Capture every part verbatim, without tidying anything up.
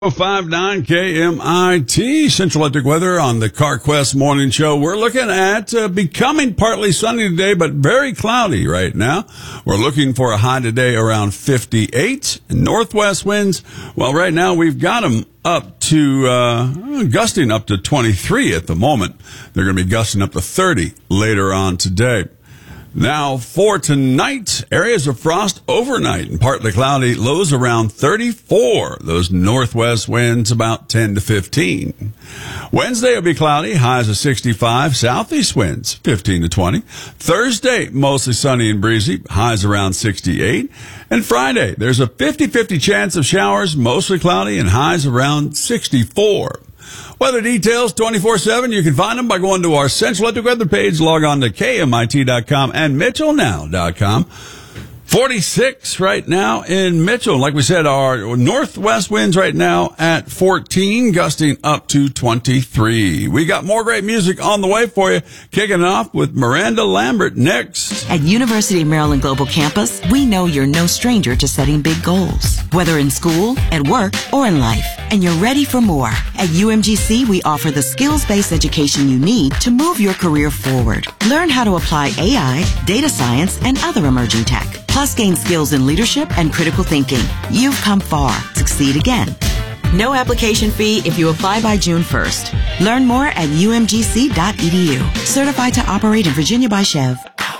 oh five nine K M I T, Central Electric weather on the CarQuest Morning Show. We're looking at uh, becoming partly sunny today, but very cloudy right now. We're looking for a high today around fifty-eight. Northwest winds, well, right now we've got them up to, uh, gusting up to twenty-three at the moment. They're going to be gusting up to thirty later on today. Now, for tonight, areas of frost overnight and partly cloudy, lows around thirty-four. Those northwest winds about ten to fifteen. Wednesday will be cloudy, highs of sixty-five, southeast winds fifteen to twenty. Thursday, mostly sunny and breezy, highs around sixty-eight. And Friday, there's a fifty-fifty chance of showers, mostly cloudy, and highs around sixty-four. Weather details twenty-four seven. You can find them by going to our Central Electric weather page. Log on to K M I T dot com and Mitchell Now dot com. forty-six right now in Mitchell. Like we said, our northwest winds right now at fourteen, gusting up to twenty-three. We got more great music on the way for you. Kicking it off with Miranda Lambert next. At University of Maryland Global Campus, we know you're no stranger to setting big goals, whether in school, at work, or in life. And you're ready for more. At U M G C, we offer the skills-based education you need to move your career forward. Learn how to apply A I, data science, and other emerging tech. Plus, gain skills in leadership and critical thinking. You've come far. Succeed again. No application fee if you apply by June first. Learn more at U M G C dot E D U. Certified to operate in Virginia by Chev.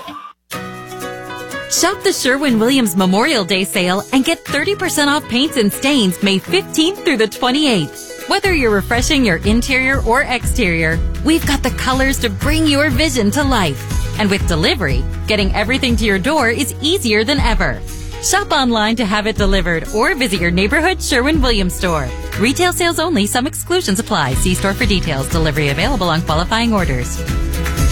Shop the Sherwin-Williams Memorial Day sale and get thirty percent off paints and stains May fifteenth through the twenty-eighth. Whether you're refreshing your interior or exterior, we've got the colors to bring your vision to life. And with delivery, getting everything to your door is easier than ever. Shop online to have it delivered or visit your neighborhood Sherwin-Williams store. Retail sales only. Some exclusions apply. See store for details. Delivery available on qualifying orders.